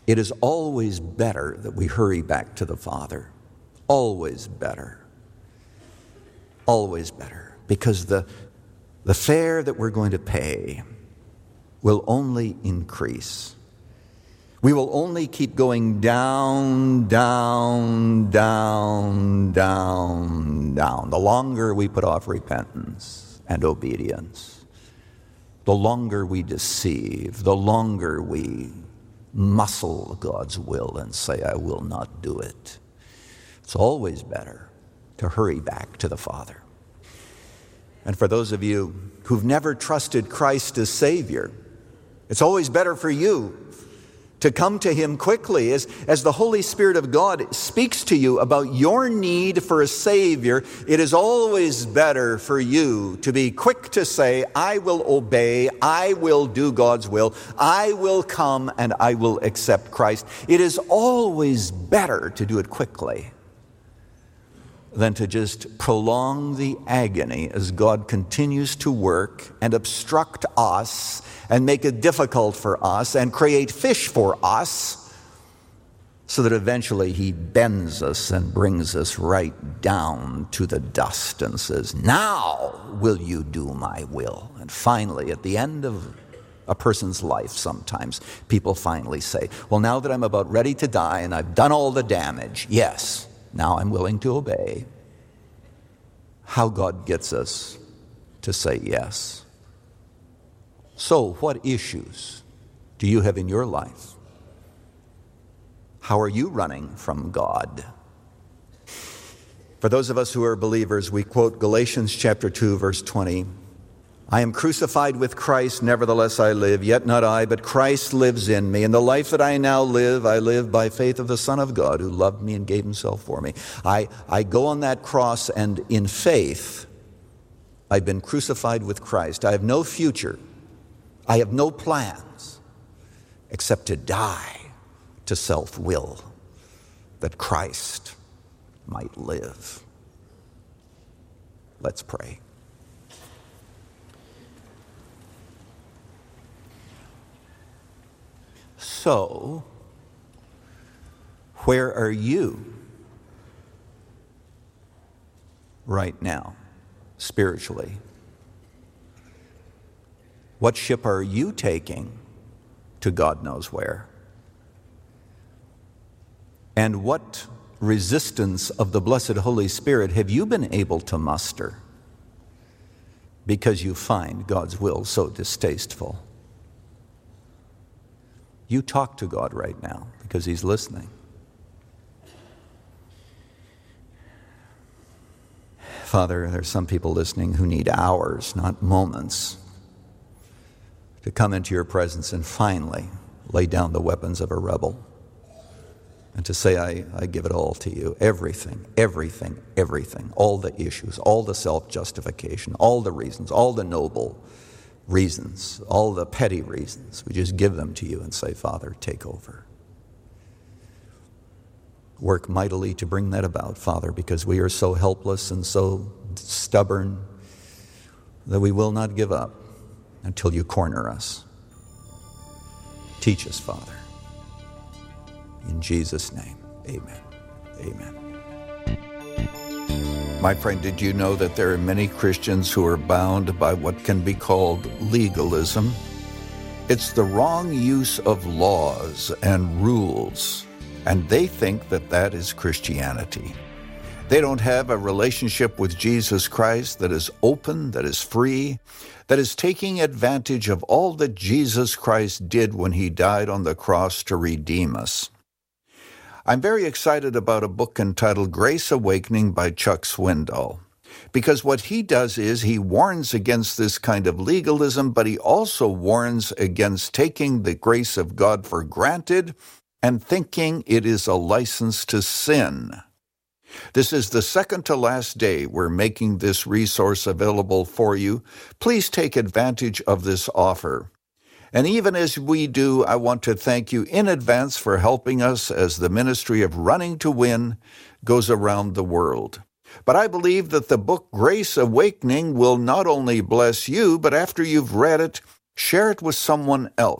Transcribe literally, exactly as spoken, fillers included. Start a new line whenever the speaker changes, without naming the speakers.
It is always better that we hurry back to the Father. Always better. Always better. Because the, the fare that we're going to pay will only increase. We will only keep going down, down, down, down, down. The longer we put off repentance and obedience, the longer we deceive, the longer we muscle God's will and say, I will not do it. It's always better to hurry back to the Father. And for those of you who've never trusted Christ as Savior, it's always better for you to come to Him quickly. As, as the Holy Spirit of God speaks to you about your need for a Savior, it is always better for you to be quick to say, I will obey, I will do God's will, I will come and I will accept Christ. It is always better to do it quickly than to just prolong the agony as God continues to work and obstruct us and make it difficult for us and create fish for us so that eventually He bends us and brings us right down to the dust and says, now will you do my will? And finally, at the end of a person's life, sometimes people finally say, well, now that I'm about ready to die and I've done all the damage, yes, now I'm willing to obey. How God gets us to say yes. So, what issues do you have in your life? How are you running from God? For those of us who are believers, we quote Galatians chapter two, verse twenty. I am crucified with Christ, nevertheless I live, yet not I, but Christ lives in me. And the life that I now live, I live by faith of the Son of God, who loved me and gave Himself for me. I, I go on that cross, and in faith, I've been crucified with Christ. I have no future. I have no plans except to die to self-will, that Christ might live. Let's pray. So, where are you right now, spiritually? What ship are you taking to God knows where? And what resistance of the blessed Holy Spirit have you been able to muster because you find God's will so distasteful? You talk to God right now because He's listening. Father, there's some people listening who need hours, not moments, to come into your presence and finally lay down the weapons of a rebel and to say, I, I give it all to you. Everything, everything, everything, all the issues, all the self-justification, all the reasons, all the noble reasons, all the petty reasons. We just give them to you and say, Father, take over. Work mightily to bring that about, Father, because we are so helpless and so stubborn that we will not give up until you corner us. Teach us, Father. In Jesus' name, amen. Amen. My friend, did you know that there are many Christians who are bound by what can be called legalism? It's the wrong use of laws and rules, and they think that that is Christianity. They don't have a relationship with Jesus Christ that is open, that is free, that is taking advantage of all that Jesus Christ did when He died on the cross to redeem us. I'm very excited about a book entitled Grace Awakening by Chuck Swindoll, because what he does is he warns against this kind of legalism, but he also warns against taking the grace of God for granted and thinking it is a license to sin. This is the second to last day we're making this resource available for you. Please take advantage of this offer. And even as we do, I want to thank you in advance for helping us as the ministry of Running to Win goes around the world. But I believe that the book Grace Awakening will not only bless you, but after you've read it, share it with someone else.